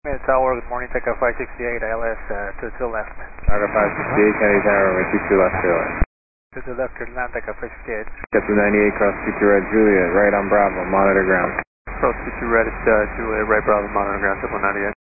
Tower, good morning, Taka 568, ILS 22 left. Taka 568, Kennedy Tower, 22 left, clear line. 22 left, clear line, Taka 568. Got 298, cross 22 red, Juliet, right on Bravo, monitor ground. Cross 22 red, it's Juliet, right Bravo, monitor ground, 198.